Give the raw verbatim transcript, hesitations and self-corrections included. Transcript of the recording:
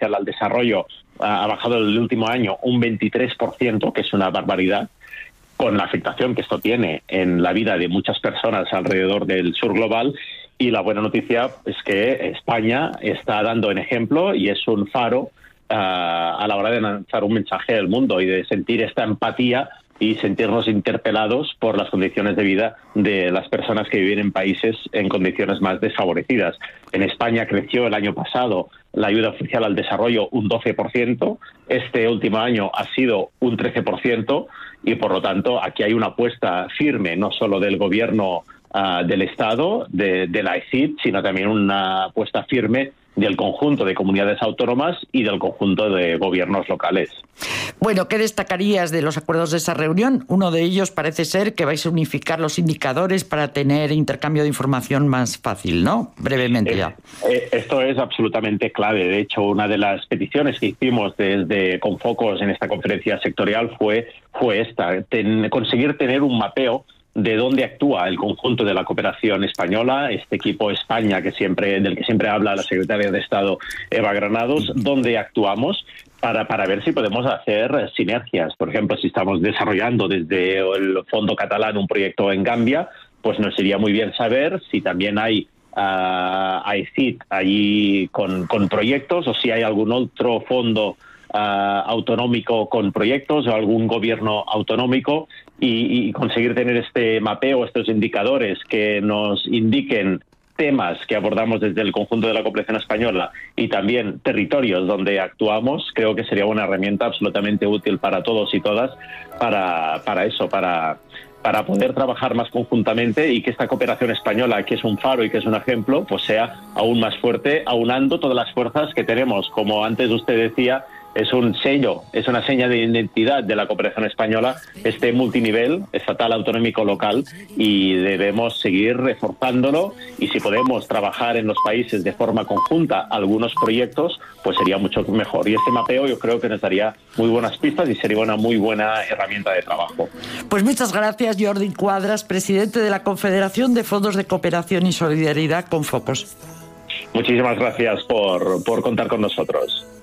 Oficial al Desarrollo ha bajado el último año un veintitrés por ciento, que es una barbaridad, con la afectación que esto tiene en la vida de muchas personas alrededor del sur global. Y la buena noticia es que España está dando un ejemplo y es un faro uh, a la hora de lanzar un mensaje al mundo y de sentir esta empatía y sentirnos interpelados por las condiciones de vida de las personas que viven en países en condiciones más desfavorecidas. En España creció el año pasado la ayuda oficial al desarrollo un doce por ciento, este último año ha sido un trece por ciento y por lo tanto aquí hay una apuesta firme no solo del gobierno uh, del Estado, de, de la E S I D, sino también una apuesta firme del conjunto de comunidades autónomas y del conjunto de gobiernos locales. Bueno, ¿qué destacarías de los acuerdos de esa reunión? Uno de ellos parece ser que vais a unificar los indicadores para tener intercambio de información más fácil, ¿no? Brevemente ya. Eh, esto es absolutamente clave. De hecho, una de las peticiones que hicimos desde Confocos en esta conferencia sectorial fue, fue esta, ten, conseguir tener un mapeo de dónde actúa el conjunto de la cooperación española, este equipo España que siempre del que siempre habla la secretaria de Estado Eva Granados, dónde actuamos para, para ver si podemos hacer sinergias. Por ejemplo, si estamos desarrollando desde el Fondo Catalán un proyecto en Gambia, pues nos iría muy bien saber si también hay uh, A E S I D allí con, con proyectos o si hay algún otro fondo Uh, autonómico con proyectos o algún gobierno autonómico y, y conseguir tener este mapeo, estos indicadores que nos indiquen temas que abordamos desde el conjunto de la cooperación española y también territorios donde actuamos, creo que sería una herramienta absolutamente útil para todos y todas para, para eso, para, para poder trabajar más conjuntamente y que esta cooperación española, que es un faro y que es un ejemplo, pues sea aún más fuerte, aunando todas las fuerzas que tenemos. Como antes usted decía, es un sello, es una seña de identidad de la cooperación española, este multinivel, estatal, autonómico, local, y debemos seguir reforzándolo y si podemos trabajar en los países de forma conjunta algunos proyectos, pues sería mucho mejor. Y este mapeo yo creo que nos daría muy buenas pistas y sería una muy buena herramienta de trabajo. Pues muchas gracias, Jordi Cuadras, presidente de la Confederación de Fondos de Cooperación y Solidaridad, Confocos. Muchísimas gracias por, por contar con nosotros.